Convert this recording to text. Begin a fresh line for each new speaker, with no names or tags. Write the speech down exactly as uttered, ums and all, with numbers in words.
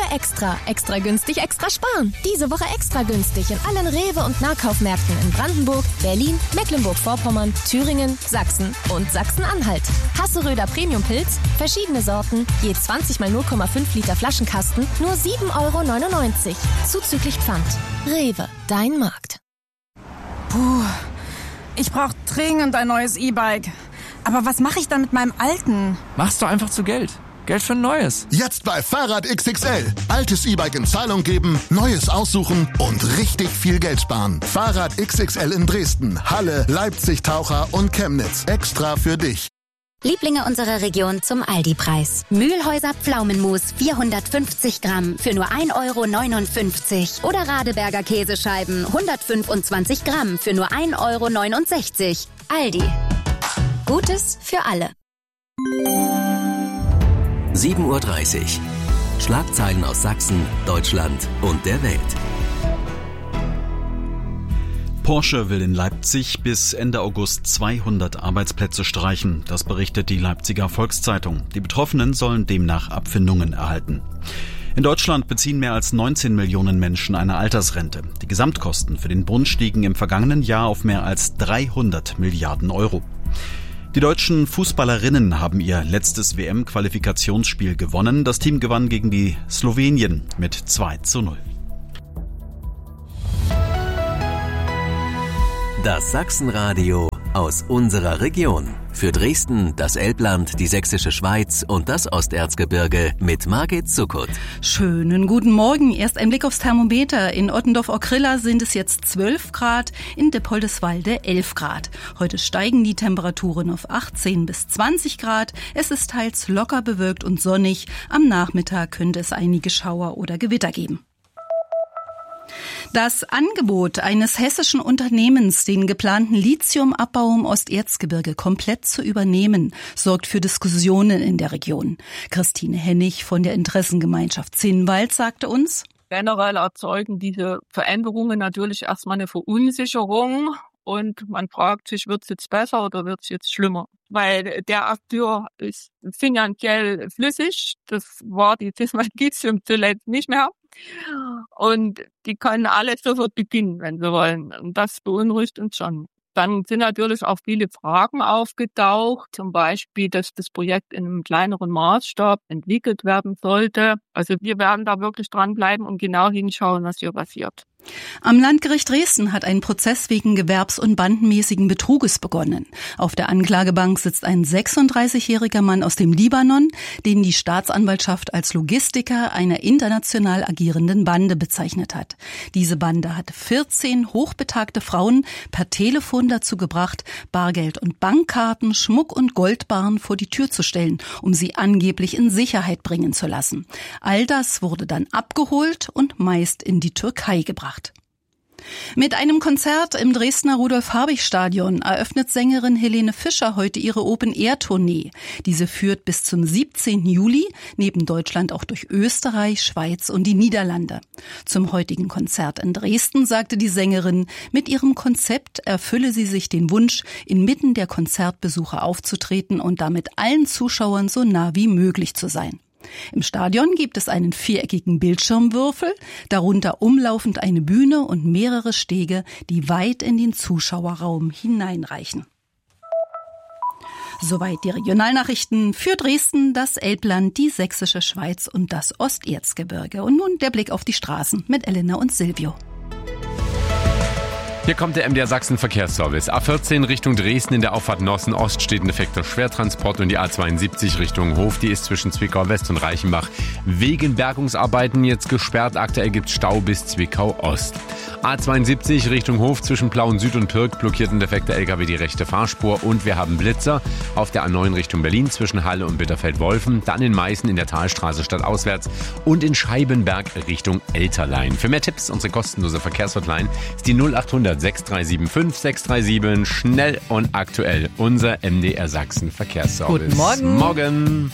extra. Extra günstig, extra sparen. Diese Woche extra günstig in allen Rewe- und Nahkaufmärkten in Brandenburg, Berlin, Mecklenburg-Vorpommern, Thüringen, Sachsen und Sachsen-Anhalt. Hasseröder Premium-Pilz, verschiedene Sorten, je zwanzig mal null Komma fünf Liter Flaschenkasten, nur sieben Euro neunundneunzig. Zuzüglich Pfand. Rewe, dein Markt.
Puh, ich brauche dringend ein neues E-Bike. Aber was mache ich dann mit meinem alten?
Machst du einfach zu Geld. Geld für ein neues.
Jetzt bei Fahrrad X X L. Altes E-Bike in Zahlung geben, neues aussuchen und richtig viel Geld sparen. Fahrrad X X L in Dresden, Halle, Leipzig, Taucher und Chemnitz. Extra für dich.
Lieblinge unserer Region zum Aldi-Preis. Mühlhäuser Pflaumenmus vierhundertfünfzig Gramm für nur ein Euro neunundfünfzig. Oder Radeberger Käsescheiben hundertfünfundzwanzig Gramm für nur ein Euro neunundsechzig. Aldi. Gutes für alle.
sieben Uhr dreißig. Schlagzeilen aus Sachsen, Deutschland und der Welt.
Porsche will in Leipzig bis Ende August zweihundert Arbeitsplätze streichen. Das berichtet die Leipziger Volkszeitung. Die Betroffenen sollen demnach Abfindungen erhalten. In Deutschland beziehen mehr als neunzehn Millionen Menschen eine Altersrente. Die Gesamtkosten für den Bund stiegen im vergangenen Jahr auf mehr als dreihundert Milliarden Euro. Die deutschen Fußballerinnen haben ihr letztes W M-Qualifikationsspiel gewonnen. Das Team gewann gegen die Slowenien mit zwei zu null.
Das Sachsenradio aus unserer Region. Für Dresden, das Elbland, die Sächsische Schweiz und das Osterzgebirge mit Margit Zuckert.
Schönen guten Morgen. Erst ein Blick aufs Thermometer. In Ottendorf-Ockrilla sind es jetzt zwölf Grad, in Dippoldeswalde elf Grad. Heute steigen die Temperaturen auf achtzehn bis zwanzig Grad. Es ist teils locker bewölkt und sonnig. Am Nachmittag könnte es einige Schauer oder Gewitter geben. Das Angebot eines hessischen Unternehmens, den geplanten Lithiumabbau im Osterzgebirge komplett zu übernehmen, sorgt für Diskussionen in der Region. Christine Hennig von der Interessengemeinschaft Zinnwald sagte uns:
Generell erzeugen diese Veränderungen natürlich erstmal eine Verunsicherung und man fragt sich, wird es jetzt besser oder wird es jetzt schlimmer? Weil der Akteur ist finanziell flüssig, das war die Zinnwald Lithium zuletzt nicht mehr. Und die können alles sofort beginnen, wenn sie wollen. Und das beunruhigt uns schon. Dann sind natürlich auch viele Fragen aufgetaucht, zum Beispiel, dass das Projekt in einem kleineren Maßstab entwickelt werden sollte. Also wir werden da wirklich dranbleiben und genau hinschauen, was hier passiert.
Am Landgericht Dresden hat ein Prozess wegen gewerbs- und bandenmäßigen Betruges begonnen. Auf der Anklagebank sitzt ein sechsunddreißigjähriger Mann aus dem Libanon, den die Staatsanwaltschaft als Logistiker einer international agierenden Bande bezeichnet hat. Diese Bande hat vierzehn hochbetagte Frauen per Telefon dazu gebracht, Bargeld und Bankkarten, Schmuck und Goldbarren vor die Tür zu stellen, um sie angeblich in Sicherheit bringen zu lassen. All das wurde dann abgeholt und meist in die Türkei gebracht. Mit einem Konzert im Dresdner Rudolf-Habich-Stadion eröffnet Sängerin Helene Fischer heute ihre Open-Air-Tournee. Diese führt bis zum siebzehnten Juli neben Deutschland auch durch Österreich, Schweiz und die Niederlande. Zum heutigen Konzert in Dresden sagte die Sängerin, mit ihrem Konzept erfülle sie sich den Wunsch, inmitten der Konzertbesucher aufzutreten und damit allen Zuschauern so nah wie möglich zu sein. Im Stadion gibt es einen viereckigen Bildschirmwürfel, darunter umlaufend eine Bühne und mehrere Stege, die weit in den Zuschauerraum hineinreichen. Soweit die Regionalnachrichten für Dresden, das Elbland, die Sächsische Schweiz und das Osterzgebirge. Und nun der Blick auf die Straßen mit Elena und Silvio.
Hier kommt der M D R Sachsen Verkehrsservice. A vierzehn Richtung Dresden in der Auffahrt Nossen Ost steht ein defekter Schwertransport und die A zweiundsiebzig Richtung Hof, die ist zwischen Zwickau West und Reichenbach wegen Bergungsarbeiten jetzt gesperrt. Aktuell gibt's Stau bis Zwickau Ost. A zweiundsiebzig Richtung Hof zwischen Plauen Süd und Pirk blockiert ein defekter L K W die rechte Fahrspur und wir haben Blitzer auf der A neun Richtung Berlin zwischen Halle und Bitterfeld-Wolfen, dann in Meißen in der Talstraße stadtauswärts und in Scheibenberg Richtung Elterlein. Für mehr Tipps, unsere kostenlose Verkehrshotline ist die null achthundert sechs drei sieben fünf sechs drei sieben. Schnell und aktuell unser M D R Sachsen Verkehrsservice.
Guten Morgen.
Morgen.